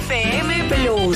FM Plus.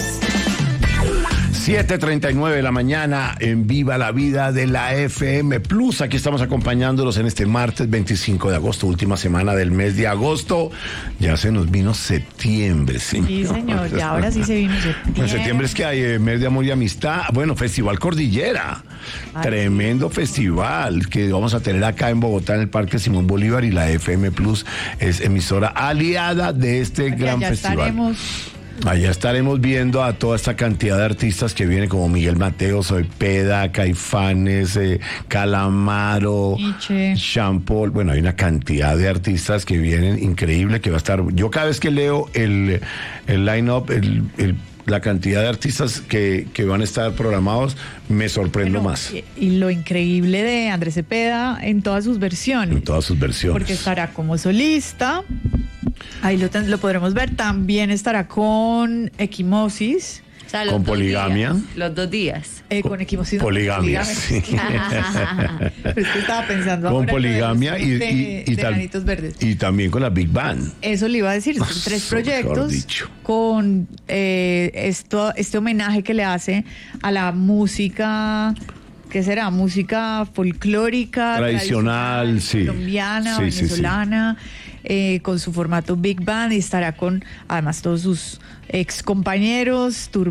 7:39 de la mañana en Viva la Vida de la FM Plus. Aquí estamos acompañándolos en este martes 25 de agosto, última semana del mes de agosto. Ya se nos vino septiembre, señor. Sí, señor, ya ahora sí se vino septiembre. En septiembre es que hay mes de amor y amistad. Bueno, Festival Cordillera. Tremendo festival que vamos a tener acá en Bogotá, en el Parque Simón Bolívar, y la FM Plus es emisora aliada de este gran festival. Allá estaremos viendo a toda esta cantidad de artistas que vienen, como Miguel Mateo, Zoipeda, Caifanes, Calamaro, Sean Paul. Bueno, hay una cantidad de artistas que vienen increíble, que va a estar. Yo cada vez que leo el line-up, la cantidad de artistas que van a estar programados, me sorprendo más. Y lo increíble de Andrés Cepeda en todas sus versiones. En todas sus versiones. Porque estará como solista. Ahí lo podremos ver. También estará con Equimosis. O sea, con Poligamia. Los 2 días. Con Equimosis. Poligamia, sí. Pero es que estaba pensando con ahora Poligamia de Granitos Verdes. Y también con la Big Band. Eso le iba a decir. Son 3 proyectos con este homenaje que le hace a la música. ¿Qué será? Música folclórica, tradicional, sí. Colombiana, venezolana, con su formato Big Band, y estará con además todos sus ex compañeros.